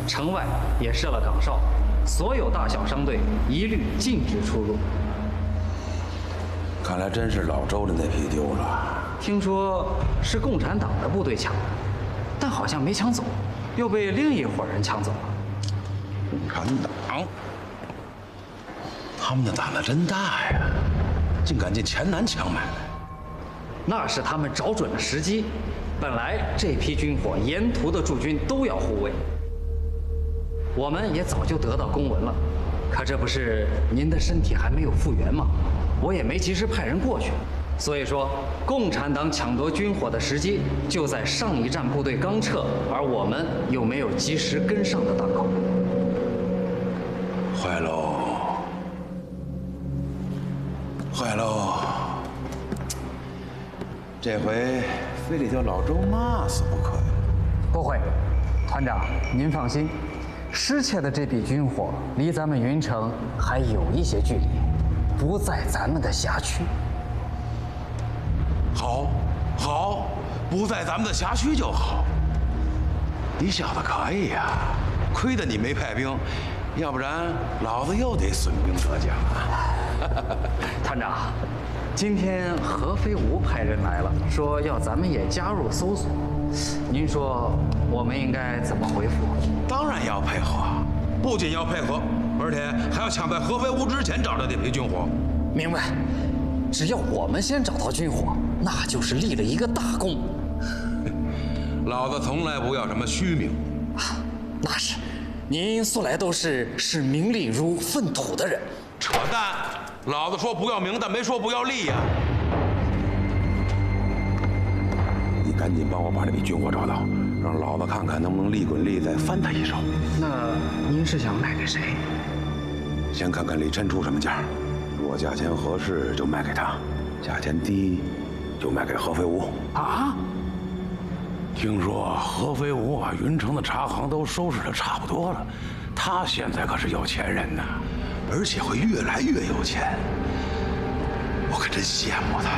城外也设了岗哨，所有大小商队一律禁止出入。 看来真是老周的那批丢了。 听说是共产党的部队抢的，但好像没抢走，又被另一伙人抢走了。 共产党，他们的胆子真大呀，竟敢进黔南抢买卖。 那是他们找准了时机。本来这批军火沿途的驻军都要护卫，我们也早就得到公文了。可这不是您的身体还没有复原吗？我也没及时派人过去。所以说，共产党抢夺军火的时机就在上一站部队刚撤，而我们又没有及时跟上的档口。 坏喽！坏喽！这回非得叫老周骂死不可呀！ 不会，团长，您放心，失窃的这笔军火离咱们云城还有一些距离，不在咱们的辖区。 好，好，不在咱们的辖区就好。你小子可以呀，亏得你没派兵，要不然老子又得损兵折将啊！ 团长，今天何飞吴派人来了，说要咱们也加入搜索，您说我们应该怎么回复？ 当然要配合，不仅要配合，而且还要抢在合肥吴之前找到这批军火。 明白。只要我们先找到军火，那就是立了一个大功。 老子从来不要什么虚名。 那是，您素来都是视名利如粪土的人。 扯淡！老子说不要名，但没说不要利呀。你赶紧帮我把这笔军火找到，让老子看看能不能利滚利再翻他一手。 那您是想卖给谁？ 先看看李琛出什么价，如果价钱合适就卖给他，价钱低就卖给合肥吴。 啊？ 听说合肥吴把云城的茶行都收拾得差不多了，他现在可是有钱人呐，而且会越来越有钱，我可真羡慕他。